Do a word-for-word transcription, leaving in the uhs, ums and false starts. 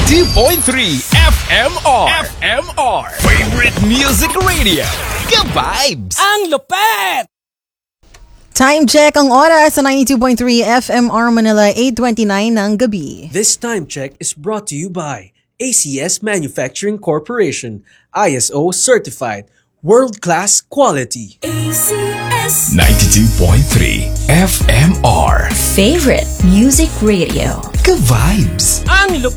ninety-two point three F M R. F M R. Favorite Music Radio. Ka-vibes! Ang lupet! Time check ang oras sa ninety-two point three F M R Manila, eight twenty-nine ng gabi. This time check is brought to you by A C S Manufacturing Corporation, I S O certified, world-class quality. A C S ninety-two point three F M R. Favorite Music Radio. Ka-vibes! Ang lupet!